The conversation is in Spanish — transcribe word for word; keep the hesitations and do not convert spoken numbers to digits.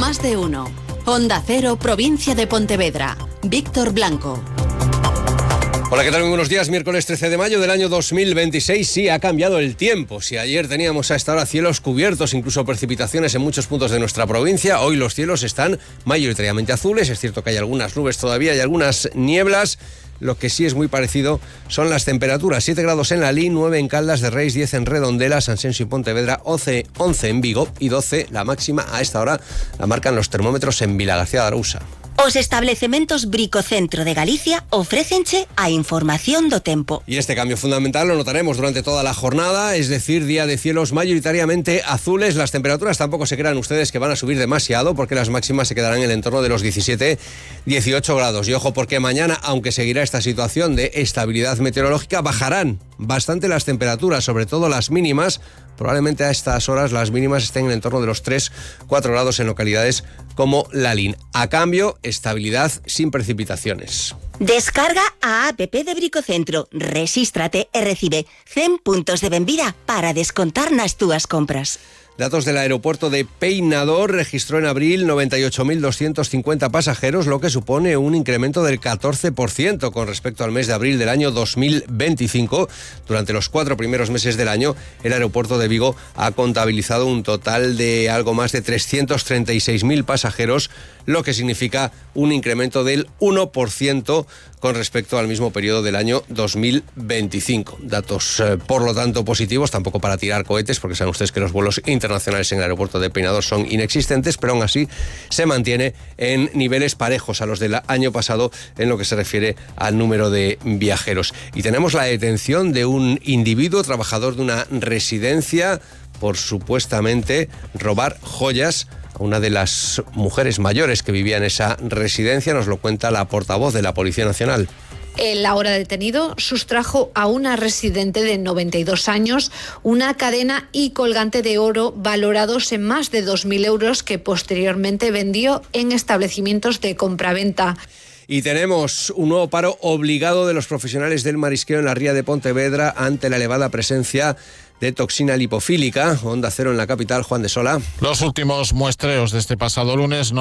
Más de uno. Onda Cero, provincia de Pontevedra. Víctor Blanco. Hola, ¿qué tal? Muy buenos días. Miércoles trece de mayo del año dos mil veintiséis. Sí, ha cambiado el tiempo. Si ayer teníamos a esta hora cielos cubiertos, incluso precipitaciones en muchos puntos de nuestra provincia, hoy los cielos están mayoritariamente azules. Es cierto que hay algunas nubes todavía y algunas nieblas. Lo que sí es muy parecido son las temperaturas. siete grados en Lalín, nueve en Caldas de Reis, diez en Redondela, Sanxenxo y Pontevedra, once, once en Vigo y doce la máxima a esta hora la marcan los termómetros en Vilagarcía de Arousa. Os establecementos Bricocentro de Galicia ofrécenche a información do tempo. Y este cambio fundamental lo notaremos durante toda la jornada, es decir, día de cielos mayoritariamente azules. Las temperaturas tampoco se crean ustedes que van a subir demasiado, porque las máximas se quedarán en el entorno de los diecisiete, dieciocho grados. Y ojo, porque mañana, aunque seguirá esta situación de estabilidad meteorológica, bajarán bastante las temperaturas, sobre todo las mínimas. Probablemente a estas horas las mínimas estén en el entorno de los tres, cuatro grados en localidades como Lalín. A cambio, estabilidad sin precipitaciones. Descarga a app de Bricocentro, resístrate e recibe cen puntos de benvida para descontar nas túas compras. Datos del aeropuerto de Peinador: registró en abril noventa y ocho mil doscientos cincuenta pasajeros, lo que supone un incremento del catorce por ciento con respecto al mes de abril del año dos mil veinticinco. Durante los cuatro primeros meses del año, el aeropuerto de Vigo ha contabilizado un total de algo más de trescientos treinta y seis mil pasajeros, lo que significa un incremento del uno por ciento con respecto al mismo periodo del año dos mil veinticinco. Datos, eh, por lo tanto, positivos, tampoco para tirar cohetes, porque saben ustedes que los vuelos internacionales en el aeropuerto de Peinador son inexistentes, pero aún así se mantiene en niveles parejos a los del año pasado en lo que se refiere al número de viajeros. Y tenemos la detención de un individuo, trabajador de una residencia, por supuestamente robar joyas a una de las mujeres mayores que vivía en esa residencia. Nos lo cuenta la portavoz de la Policía Nacional. El ahora detenido sustrajo a una residente de noventa y dos años una cadena y colgante de oro valorados en más de dos mil euros que posteriormente vendió en establecimientos de compraventa. Y tenemos un nuevo paro obligado de los profesionales del marisqueo en la ría de Pontevedra ante la elevada presencia de toxina lipofílica. Onda Cero en la capital, Juan de Sola. Los últimos muestreos de este pasado lunes no